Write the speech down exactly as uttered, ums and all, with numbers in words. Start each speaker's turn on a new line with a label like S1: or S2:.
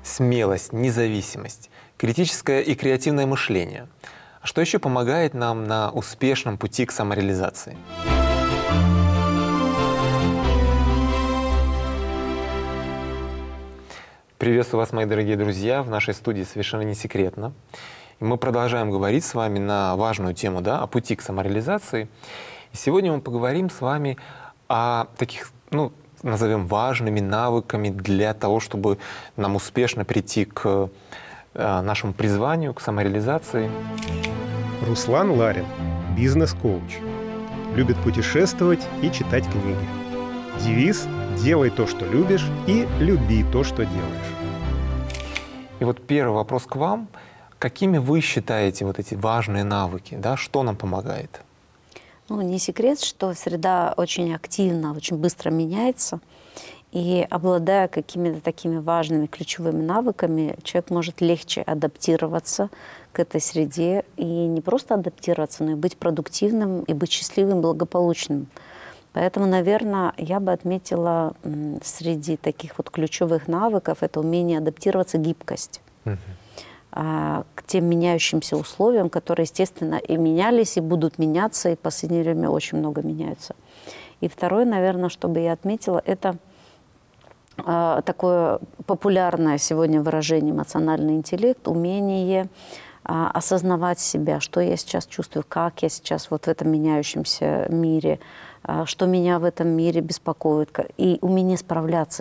S1: смелость, независимость, критическое и креативное мышление. А что еще помогает нам на успешном пути к самореализации? Приветствую вас, мои дорогие друзья, в нашей студии «Совершенно не секретно». И мы продолжаем говорить с вами на важную тему, да, о пути к самореализации. И сегодня мы поговорим с вами о таких, ну, назовем важными навыками для того, чтобы нам успешно прийти к э, нашему призванию, к самореализации.
S2: Руслан Ларин, бизнес-коуч. Любит путешествовать и читать книги. Девиз «Делай то, что любишь, и люби то, что делаешь».
S1: И вот первый вопрос к вам. Какими вы считаете вот эти важные навыки? Да? Что нам помогает?
S3: Ну, не секрет, что среда очень активно, очень быстро меняется. И обладая какими-то такими важными ключевыми навыками, человек может легче адаптироваться к этой среде. И не просто адаптироваться, но и быть продуктивным, и быть счастливым, благополучным. Поэтому, наверное, я бы отметила среди таких вот ключевых навыков это умение адаптироваться, гибкость uh-huh. а, к тем меняющимся условиям, которые, естественно, и менялись, и будут меняться, и в последнее время очень много меняются. И второе, наверное, что бы я отметила, это а, такое популярное сегодня выражение эмоциональный интеллект, умение а, осознавать себя, что я сейчас чувствую, как я сейчас вот в этом меняющемся мире, что меня в этом мире беспокоит, и умение справляться